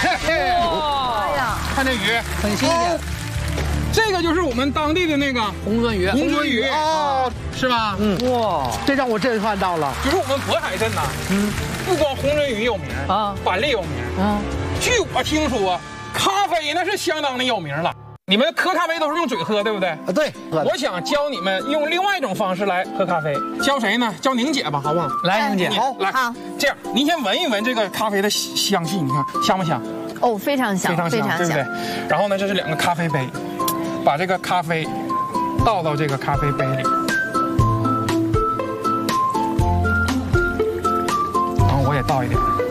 哎呀， 看这鱼很新鲜。 这个就是我们当地的那个红鳟鱼， 红鳟鱼哦，是吧？ 哇，这让我震撼到了。 就是我们渤海镇呐，不光红鳟鱼有名啊， 板栗有名啊。 据我听说，咖啡那是相当的有名了。你们喝咖啡都是用嘴喝，对不对？ 对。 我想教你们用另外一种方式来喝咖啡。教谁呢？教宁姐吧，好不好？ 来，宁姐， 好，来，这样，您先闻一闻这个咖啡的香气，你看香不香？ 哦，非常香， 非常香，对不对？然后呢，这是2个咖啡杯，把这个咖啡倒到这个咖啡杯里，然后我也倒一点。